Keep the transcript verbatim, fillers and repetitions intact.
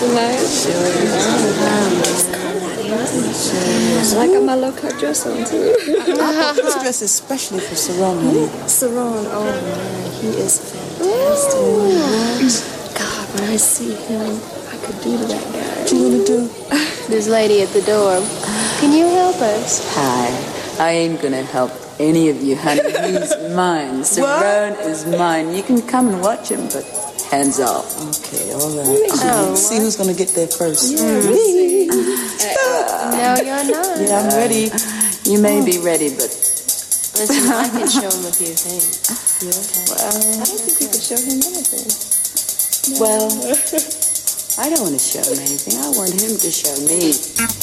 tonight? Sure is. And I got my low-cut dress on, too. This dress is especially for Saron, honey. Saron, oh, man, he is fantastic. Ooh. God, when I see him, I could do to that guy. What you gonna do? This lady at the door. Can you help us? Hi. I ain't gonna help any of you, honey. He's mine. Saron is mine. You can come and watch him, but hands off. Okay, all right. Oh, see who's gonna get there first. Yeah, me. No, you're not. Yeah, I'm ready. You may be ready, but... Listen, I can show him a few things. You okay? Well, I don't think you could show him anything. Well, I don't want to show him anything. I want him to show me.